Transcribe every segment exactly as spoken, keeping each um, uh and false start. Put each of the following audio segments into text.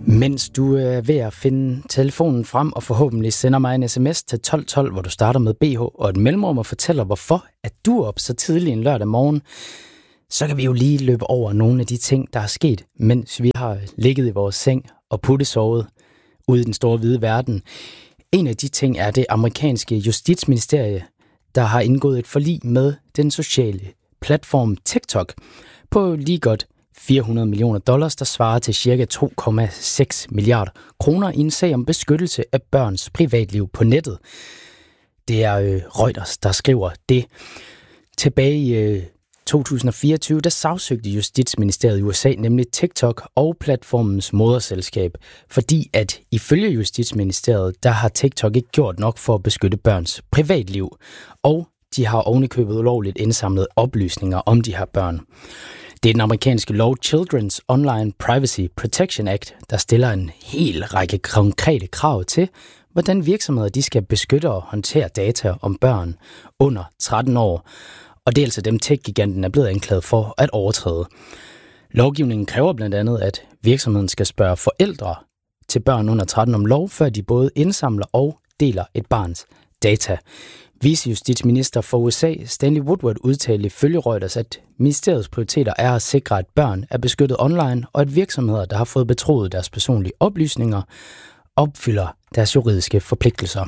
Mens du er ved at finde telefonen frem og forhåbentlig sender mig en sms til tolv tolv, hvor du starter med B H og et mellemrum og fortæller, hvorfor at du er op så tidlig en lørdag morgen, så kan vi jo lige løbe over nogle af de ting, der er sket, mens vi har ligget i vores seng og puttesovet ude i den store hvide verden. En af de ting er det amerikanske justitsministerie, der har indgået et forlig med den sociale platform TikTok på lige godt fire hundrede millioner dollars, der svarer til ca. to komma seks milliarder kroner i en sag om beskyttelse af børns privatliv på nettet. Det er øh, Reuters, der skriver det. Tilbage i øh, to tusind og fireogtyve, der sagsøgte Justitsministeriet i U S A nemlig TikTok og platformens moderselskab, fordi at ifølge Justitsministeriet, der har TikTok ikke gjort nok for at beskytte børns privatliv, og de har ovenikøbet ulovligt indsamlet oplysninger om de her børn. Det er den amerikanske lov Children's Online Privacy Protection Act, der stiller en hel række konkrete krav til, hvordan virksomheder de skal beskytte og håndtere data om børn under tretten år. Og det er altså dem tech-giganten er blevet anklaget for at overtræde. Lovgivningen kræver blandt andet, at virksomheden skal spørge forældre til børn under tretten om lov, før de både indsamler og deler et barns data. Vicejustitsminister for U S A, Stanley Woodward, udtalte ifølge Reuters, at ministeriets prioriteter er at sikre, at børn er beskyttet online, og at virksomheder, der har fået betroet deres personlige oplysninger, opfylder deres juridiske forpligtelser.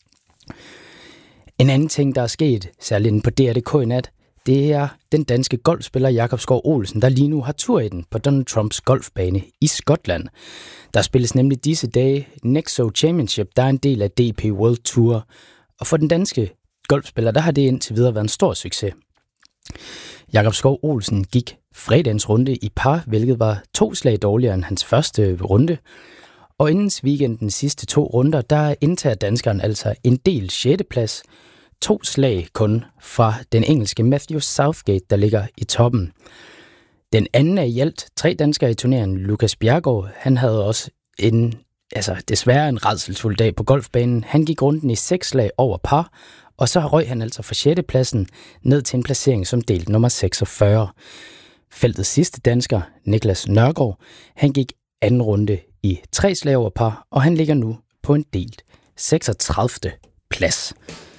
En anden ting, der er sket, særligt inde på D R punktum D K i nat, det er den danske golfspiller Jakob Skov Olsen, der lige nu har tur i den på Donald Trumps golfbane i Skotland. Der spilles nemlig disse dage Nexo Championship, der er en del af D P World Tour, og for den danske golfspiller, der har det indtil videre været en stor succes. Jakob Skov Olsen gik fredagens runde i par, hvilket var to slag dårligere end hans første runde. Og inden weekendens sidste to runder, der indtager danskeren altså en del sjette plads. To slag kun fra den engelske Matthew Southgate, der ligger i toppen. Den anden af i alt tre danskere i turneringen, Lukas Bjergård, han havde også en, altså desværre en rædselsfuld dag på golfbanen. Han gik runden i seks slag over par, og så røg han altså fra sjette pladsen ned til en placering som delt nummer seksogfyrre. Feltets sidste dansker, Niklas Nørgaard, han gik anden runde i tre slag over par, og han ligger nu på en delt seksogtredivte plads.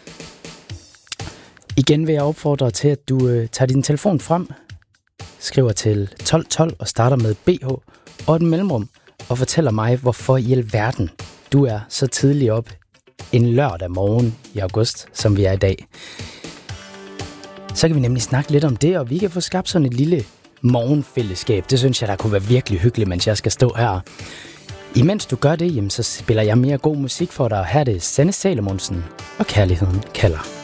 Igen vil jeg opfordre til, at du øh, tager din telefon frem, skriver til tolv tolv og starter med B H og et mellemrum, og fortæller mig, hvorfor i alverden du er så tidligt op en lørdag morgen i august, som vi er i dag. Så kan vi nemlig snakke lidt om det, og vi kan få skabt sådan et lille morgenfællesskab. Det synes jeg, der kunne være virkelig hyggeligt, mens jeg skal stå her. Imens du gør det, jamen, så spiller jeg mere god musik for dig. Her er det Sanne Salomonsen, og Kærligheden kalder.